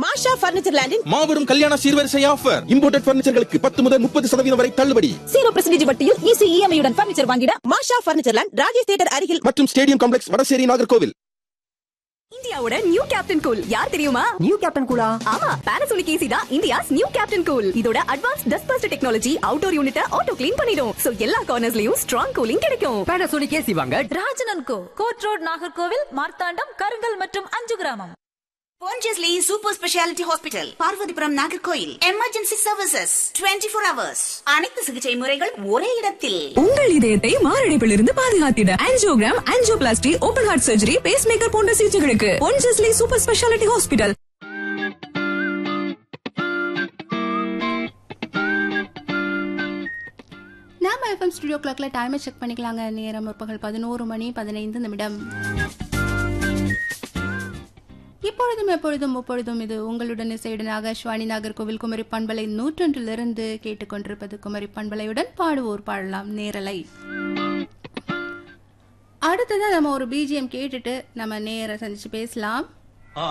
மாஷா furniture லேண்டின் மாபெரும் கல்யாண சீர்வரிசை offer. Imported பர்னிச்சர்களுக்கு 10 முதல் 30% வரை தள்ளுபடி. 0% வட்டியில் ஈஸி இஎம்ஐ உடன் பர்னிச்சர் வாங்கிட மாஷா பர்னிச்சர் லேண்ட் ராஜேஷ் தியேட்டர் அருகில் மற்றும் ஸ்டேடியம் காம்ப்ளெக்ஸ் வடசேரி நாகர்கோவில். இந்தியாவோட நியூ கேப்டன் கூல் யார் தெரியுமா? நியூ கேப்டன் கூலா? ஆமா, Panasonic AC தான் இந்தியாஸ் நியூ கேப்டன் கூல். இதோட advance dust first technology outdoor யூனிட்ட auto clean பண்ணிடும். சோ எல்லா கார்னர்ஸ்லயும் ஸ்ட்ராங் கூலிங் கிடைக்கும். Panasonic AC வாங்க. ராஜனன் கோ, கோட் ரோட், நாகர்கோவில், மார்த்தாண்டம், கருங்கல் மற்றும் 5 கிராமம். Pondicherry Super Speciality Hospital, Parvathipuram, Nagercoil. Emergency services 24 hours. அனைத்து சிகிச்சை முறைகள் ஒரே இடத்தில். உங்கள் இதயத்தை மாரடைப்பிலிருந்து பாதுகாத்திட angiogram, angioplasty, open heart surgery, base maker போன்ற சிகிச்சைகளுக்கு Pondicherry Super Speciality Hospital. நாம FM ஸ்டுடியோ கிளாக்ல டைமை செக் பண்ணிக்கலாங்க. நேரம் முற்பகல் 11:15. இப்பொழுதும் எப்பொழுதும் முப்பொழுதும் இது உங்களுடன் இசையுடன் ஆகாஷ்வாணி நாகர்கோவில் குமரி பண்பலை 101 கேட்டுக்கொண்டிருப்பது குமரி பண்பலையுடன் பாடுவோர் பாடலாம் நேரலை. அடுத்ததான் நம்ம ஒரு பிஜிஎம் கேட்டுட்டு நம்ம நேர சந்திச்சு பேசலாம்.